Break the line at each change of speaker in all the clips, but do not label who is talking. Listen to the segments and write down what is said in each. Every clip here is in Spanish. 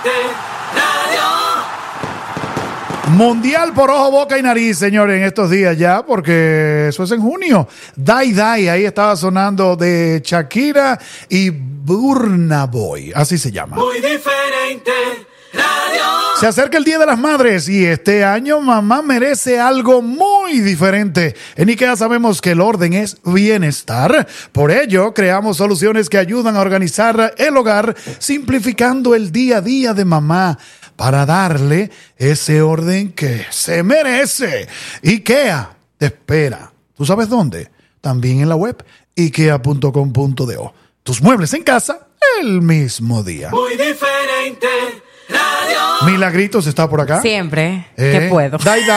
Mundial por ojo, boca y nariz, señores, en estos días ya, porque eso es en junio. Die Die, ahí estaba sonando de Shakira y Burna Boy, así se llama.
Muy diferente, radio.
Se acerca el Día de las Madres y este año mamá merece algo muy diferente. En IKEA sabemos que el orden es bienestar. Por ello, creamos soluciones que ayudan a organizar el hogar, simplificando el día a día de mamá, para darle ese orden que se merece. IKEA te espera. ¿Tú sabes dónde? También en la web ikea.com.do. Tus muebles en casa el mismo día.
Muy diferente, radio.
Milagritos está por acá.
Siempre que puedo.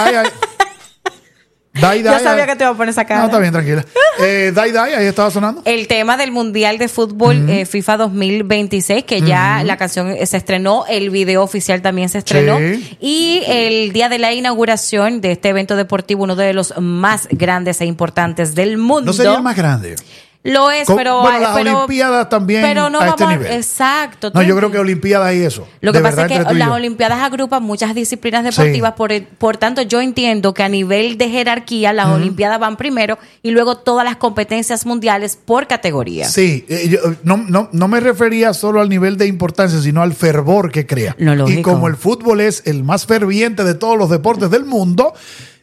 Yo
sabía que te iba a poner esa cara.
No, está bien, tranquila. Ahí estaba sonando.
El tema del Mundial de Fútbol FIFA 2026, que ya la canción se estrenó, el video oficial también se estrenó.
Sí.
Y el día de la inauguración de este evento deportivo, uno de los más grandes e importantes del mundo.
No sería el más grande.
Lo es, pero...
Bueno, las Olimpiadas también
pero no
a
vamos
este nivel.
Exacto.
No, yo creo que Olimpiadas y eso.
Lo que pasa es que las Olimpiadas agrupan muchas disciplinas deportivas, por tanto yo entiendo que a nivel de jerarquía las Olimpiadas van primero y luego todas las competencias mundiales por categoría.
Sí, yo no me refería solo al nivel de importancia, sino al fervor que crea.
No, lógico.
Y como el fútbol es el más ferviente de todos los deportes del mundo,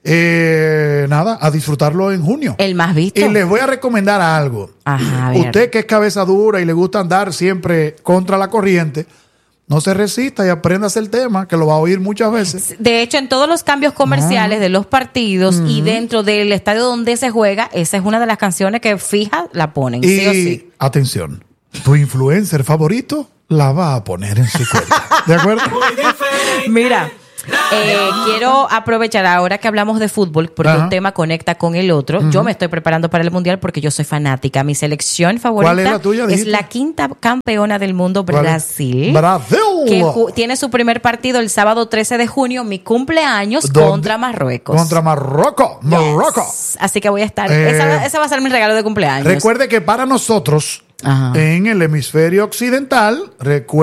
a disfrutarlo en junio.
El más visto.
Y les voy a recomendar algo.
Ajá, a ver.
Usted que es cabeza dura y le gusta andar siempre contra la corriente, no se resista y apréndase el tema, que lo va a oír muchas veces.
De hecho, en todos los cambios comerciales de los partidos y dentro del estadio donde se juega, esa es una de las canciones que fija la ponen, sí o sí.
Atención, tu influencer favorito la va a poner en su cuenta. ¿De acuerdo?
Mira, quiero aprovechar ahora que hablamos de fútbol, porque un tema conecta con el otro. Yo me estoy preparando para el Mundial porque yo soy fanática. Mi selección favorita.
¿Cuál es la tuya?
Es la quinta campeona del mundo, Brasil.
¡Brasil!
Que tiene su primer partido el sábado 13 de junio, mi cumpleaños, contra Marruecos.
Contra Marruecos.
Yes. Así que voy a estar. Ese va a ser mi regalo de cumpleaños.
Recuerde que para nosotros, en el hemisferio occidental,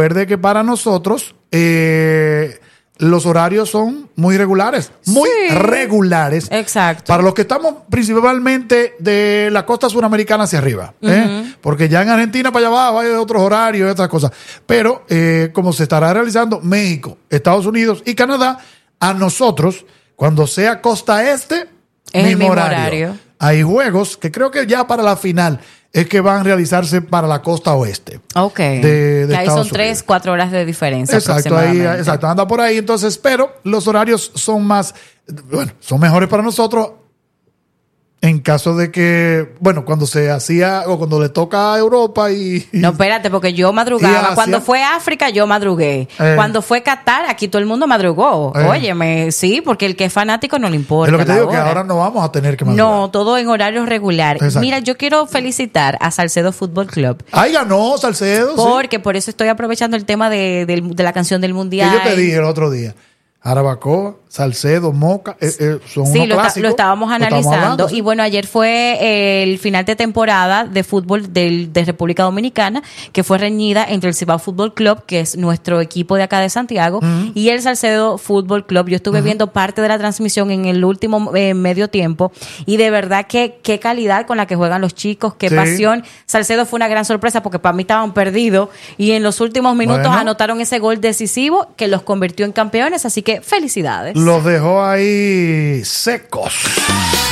los horarios son muy regulares. Muy regulares.
Exacto.
Para los que estamos principalmente de la costa suramericana hacia arriba. Porque ya en Argentina para allá abajo hay otros horarios y otras cosas. Pero como se estará realizando México, Estados Unidos y Canadá, a nosotros, cuando sea costa este,
es el mismo horario.
Hay juegos que creo que ya para la final es que van a realizarse para la costa oeste.
Ok.
De
que ahí
Estados
son
Unidos.
3-4 horas de diferencia.
Exacto, anda por ahí. Entonces, pero los horarios son son mejores para nosotros en caso de que, cuando se hacía o cuando le toca a Europa y...
No, espérate, porque yo madrugaba. Cuando fue África, yo madrugué. Cuando fue Qatar, aquí todo el mundo madrugó. Óyeme, sí, porque el que es fanático no le importa.
Es lo que te digo, que ahora no vamos a tener que madrugar.
No, todo en horario regular. Exacto. Mira, yo quiero felicitar a Salcedo Fútbol Club.
¡Ay, ganó Salcedo!
Porque por eso estoy aprovechando el tema de la canción del Mundial.
Que yo te dije el otro día. Jarabacoa, Salcedo, Moca, son unos clásicos.
Lo estábamos analizando. Y bueno, ayer fue el final de temporada de fútbol de República Dominicana, que fue reñida entre el Cibao Fútbol Club, que es nuestro equipo de acá de Santiago, y el Salcedo Fútbol Club. Yo estuve viendo parte de la transmisión en el último medio tiempo, y de verdad que qué calidad con la que juegan los chicos, qué pasión. Salcedo fue una gran sorpresa porque para mí estaban perdidos, y en los últimos minutos anotaron ese gol decisivo que los convirtió en campeones, así que felicidades.
Los dejó ahí secos.